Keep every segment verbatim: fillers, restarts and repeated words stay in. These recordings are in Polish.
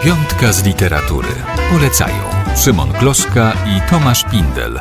Piątka z literatury. Polecają Szymon Gloszka i Tomasz Pindel.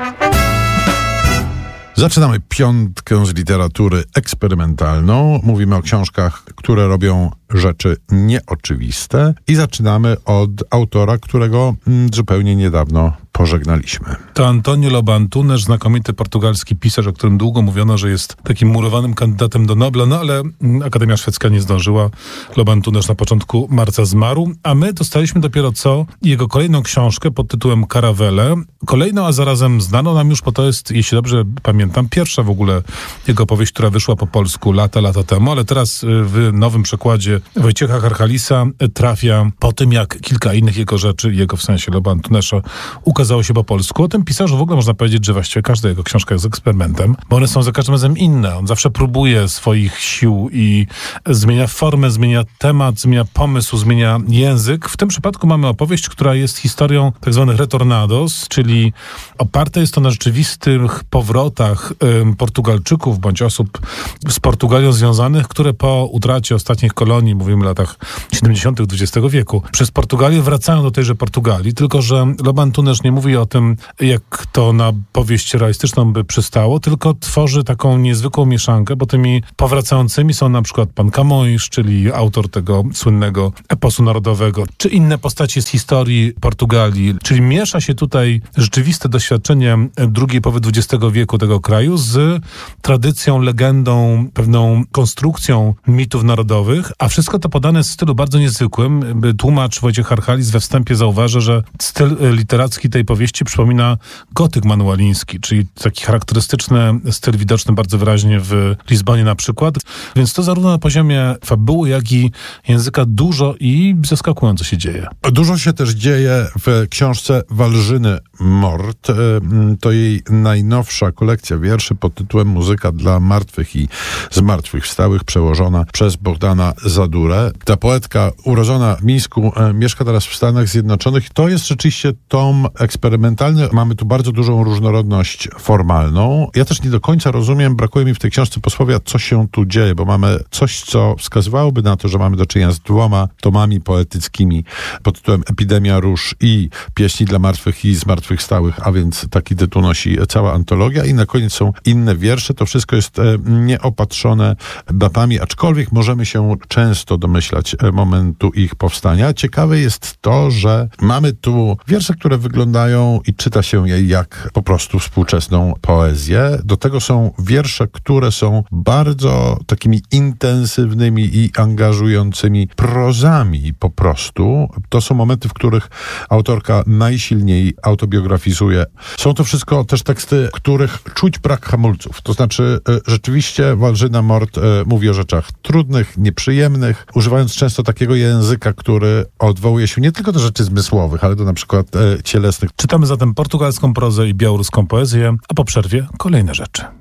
Zaczynamy piątkę z literatury eksperymentalną. Mówimy o książkach, które robią rzeczy nieoczywiste i zaczynamy od autora, którego mm, zupełnie niedawno pożegnaliśmy. To Antonio Loba Antunes, znakomity portugalski pisarz, o którym długo mówiono, że jest takim murowanym kandydatem do Nobla, no ale Akademia Szwedzka nie zdążyła. Loba Antunes na początku marca zmarł, a my dostaliśmy dopiero co jego kolejną książkę pod tytułem Caravelle. Kolejną, a zarazem znaną nam już, bo to jest, jeśli dobrze pamiętam, pierwsza w ogóle jego powieść, która wyszła po polsku lata, lata temu, ale teraz w nowym przekładzie Wojciecha Harchalisa trafia po tym, jak kilka innych jego rzeczy, jego w sensie Loba Antunesa, ukazało się po polsku. O tym pisarzu w ogóle można powiedzieć, że właściwie każda jego książka jest eksperymentem, bo one są za każdym razem inne. On zawsze próbuje swoich sił i zmienia formę, zmienia temat, zmienia pomysł, zmienia język. W tym przypadku mamy opowieść, która jest historią tak zwanych retornados, czyli oparte jest to na rzeczywistych powrotach y, Portugalczyków bądź osób z Portugalią związanych, które po utracie ostatnich kolonii, mówimy o latach siedemdziesiątych dwudziestego wieku, przez Portugalię wracają do tejże Portugalii, tylko że Loba Antunes nie mówi o tym, jak to na powieść realistyczną by przystało, tylko tworzy taką niezwykłą mieszankę, bo tymi powracającymi są na przykład pan Camões, czyli autor tego słynnego eposu narodowego, czy inne postaci z historii Portugalii, czyli miesza się tutaj rzeczywiste doświadczenie drugiej połowy dwudziestego wieku tego kraju z tradycją, legendą, pewną konstrukcją mitów narodowych, a wszystko to podane w stylu bardzo niezwykłym. Tłumacz Wojciech Harchalis we wstępie zauważa, że styl literacki tej powieści przypomina gotyk manualiński, czyli taki charakterystyczny styl widoczny bardzo wyraźnie w Lizbonie na przykład. Więc to zarówno na poziomie fabuły, jak i języka dużo i zaskakująco się dzieje. Dużo się też dzieje w książce Walżyny Mort. To jej najnowsza kolekcja wierszy pod tytułem Muzyka dla martwych i zmartwychwstałych, przełożona przez Bogdana Zadurę. Ta poetka urodzona w Mińsku mieszka teraz w Stanach Zjednoczonych. To jest rzeczywiście tom eksperymentalny. Mamy tu bardzo dużą różnorodność formalną. Ja też nie do końca rozumiem, brakuje mi w tej książce posłowia, co się tu dzieje, bo mamy coś, co wskazywałoby na to, że mamy do czynienia z dwoma tomami poetyckimi pod tytułem Epidemia róż i Pieśni dla martwych i zmartwychwstałych, a więc taki tytuł nosi cała antologia i na koniec są inne wiersze. To wszystko jest nieopatrzone datami, aczkolwiek możemy się często domyślać momentu ich powstania. Ciekawe jest to, że mamy tu wiersze, które wyglądają i czyta się je jak po prostu współczesną poezję. Do tego są wiersze, które są bardzo takimi intensywnymi i angażującymi prozami po prostu. To są momenty, w których autorka najsilniej autobiografizuje. Są to wszystko też teksty, w których czuć brak hamulców. To znaczy rzeczywiście Walżyna Mort mówi o rzeczach trudnych, nieprzyjemnych, używając często takiego języka, który odwołuje się nie tylko do rzeczy zmysłowych, ale do na przykład e, cielesnych. Czytamy zatem portugalską prozę i białoruską poezję, a po przerwie kolejne rzeczy.